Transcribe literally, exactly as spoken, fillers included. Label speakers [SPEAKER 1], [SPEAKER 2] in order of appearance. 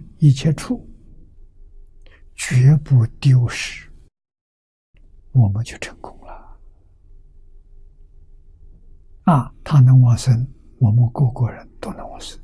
[SPEAKER 1] 时一切处，绝不丢失，我们就成功了。啊，他能往生，我们个个人都能往生。